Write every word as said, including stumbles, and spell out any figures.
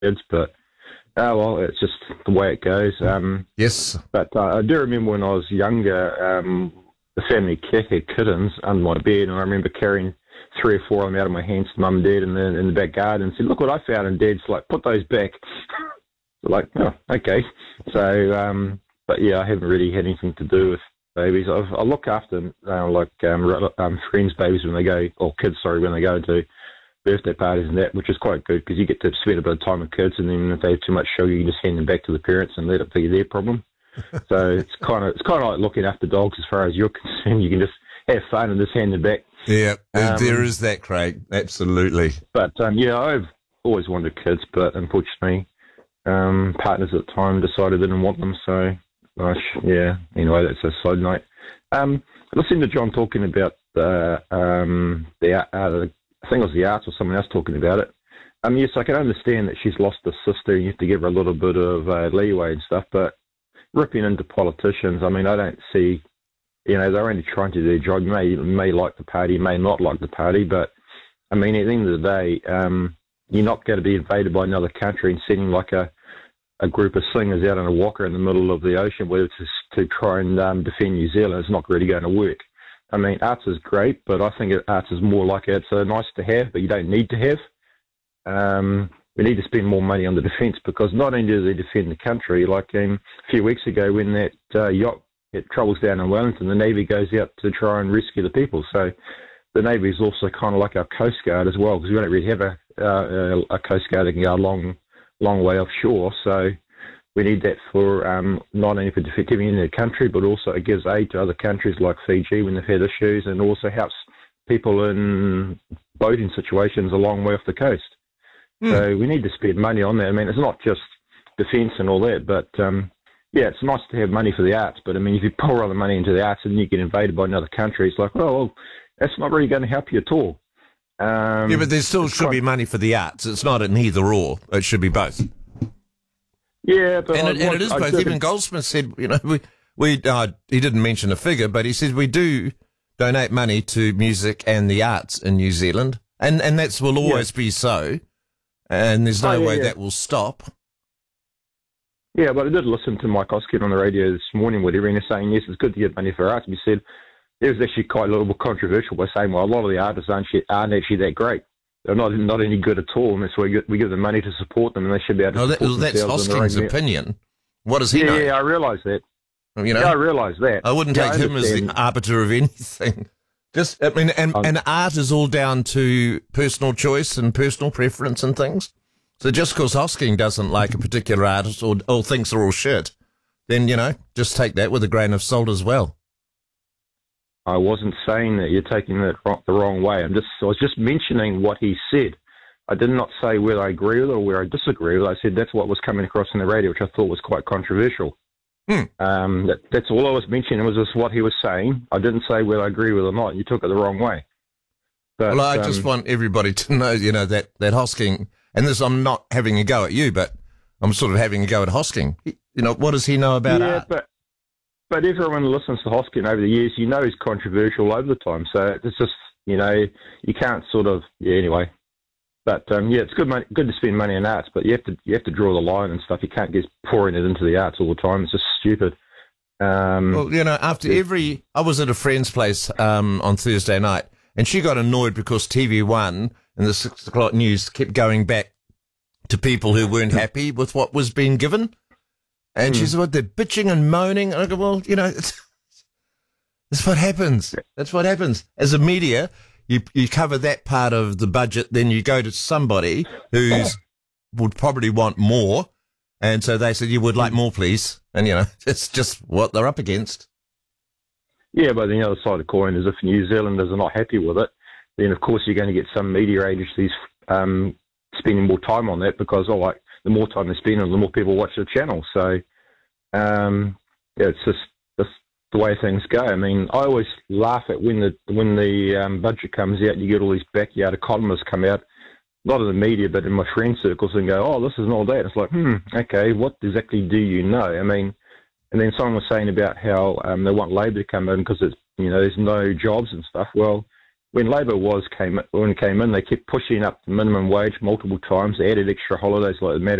kids, but oh well, it's just the way it goes. Um, yes. But uh, I do remember when I was younger, um, the family cat had kittens under my bed, and I remember carrying three or four of them out of my hands to mum and dad in the, in the back garden and said, look what I found, and dad's like, put those back. Like, oh, okay. So, um, but yeah, I haven't really had anything to do with babies. I've, I look after uh, like um, um, friends' babies when they go, or kids, sorry, when they go to birthday parties and that, which is quite good because you get to spend a bit of time with kids, and then if they have too much sugar, you just hand them back to the parents and let it be their problem. So it's kind of it's kind of like looking after dogs as far as you're concerned. You can just have fun and just hand them back. Yeah, Um, there is that, Craig. Absolutely. But um, yeah, I've always wanted kids, but unfortunately, um, partners at the time decided they didn't want them. So, gosh, yeah. Anyway, that's a side note. Um, listening to John talking about the um, the uh, I think it was the arts or someone else talking about it. Um, yes, I can understand that she's lost a sister and you have to give her a little bit of uh, leeway and stuff, but ripping into politicians, I mean, I don't see, you know, they're only trying to do their job. You may, you may like the party, may not like the party, but, I mean, at the end of the day, um, you're not going to be invaded by another country and sending like a, a group of singers out on a walker in the middle of the ocean where to, to try and um, defend New Zealand. It's not really going to work. I mean, arts is great, but I think arts is more like it's a nice to have, but you don't need to have. Um, we need to spend more money on the defence because not only do they defend the country, like um, a few weeks ago when that uh, yacht it troubles down in Wellington, the Navy goes out to try and rescue the people. So the Navy is also kind of like our Coast Guard as well because we don't really have a, uh, a Coast Guard that can go a long, long way offshore. So we need that for um, not only for defending the country, but also it gives aid to other countries like Fiji when they've had issues, and also helps people in boating situations a long way off the coast. Mm. So we need to spend money on that. I mean, it's not just defence and all that, but um, yeah, it's nice to have money for the arts. But I mean, if you pour all the money into the arts and you get invaded by another country, it's like, oh, well, that's not really going to help you at all. Um, yeah, but there still should quite... be money for the arts. It's not an either or. It should be both. Yeah, but and, I, it, and it is I both. Even Goldsmith said, you know, we we uh, he didn't mention a figure, but he said we do donate money to music and the arts in New Zealand, and and that will always yeah. be so. And there's no oh, yeah, way yeah. that will stop. Yeah, but I did listen to Mike Hoskin on the radio this morning with everyone saying, yes, it's good to get money for arts. And he said it was actually quite a little bit controversial by saying, well, a lot of the artists aren't, aren't actually that great. They're not not any good at all, and that's why we, we give them money to support them, and they should be able to no, support that, themselves. That's Hoskin's opinion. What does he yeah, know? Yeah, I realise that. You know, yeah, I realise that. I wouldn't yeah, take I him as the arbiter of anything. Just, I mean, and, um, and art is all down to personal choice and personal preference and things. So just because Hosking doesn't like a particular artist or, or thinks they're all shit, then, you know, just take that with a grain of salt as well. I wasn't saying that you're taking it the wrong way. I'm just, I was just mentioning what he said. I did not say whether I agree with it or where I disagree with it. I said that's what was coming across in the radio, which I thought was quite controversial. Hmm. Um, that, that's all I was mentioning was just what he was saying. I didn't say whether I agree with it or not. You took it the wrrong way. But, well, I um, just want everybody to know, you know, that, that Hosking, and this, I'm not having a go at you, but I'm sort of having a go at Hosking. You know, what does he know about yeah, art? But, but everyone who listens to Hoskin over the years, you know he's controversial over the time. So it's just, you know, you can't sort of, yeah, anyway. But, um, yeah, it's good money, good to spend money on arts, but you have to you have to draw the line and stuff. You can't just pouring it into the arts all the time. It's just stupid. Um, well, you know, after every... I was at a friend's place um, on Thursday night, and she got annoyed because T V one and the six o'clock news kept going back to people who weren't happy with what was being given. And mm. she said, well, they're bitching and moaning. And I go, well, you know, it's, that's what happens. That's what happens. As a media, you you cover that part of the budget, then you go to somebody who's would probably want more. And so they said, you would like more, please. And, you know, it's just what they're up against. Yeah, but the other side of the coin is if New Zealanders are not happy with it, then, of course, you're going to get some media agencies um, spending more time on that because, oh, like, the more time they spend on it, the more people watch the channel. So, um, yeah, it's just, just the way things go. I mean, I always laugh at when the when the um, budget comes out, you get all these backyard economists come out, not in the media, but in my friend circles, and go, oh, this is all that. It's like, hmm, okay, what exactly do you know? I mean, and then someone was saying about how um, they want Labor to come in because it's, you know, there's no jobs and stuff. Well, when Labor was came when it came in, they kept pushing up the minimum wage multiple times. They added extra holidays like the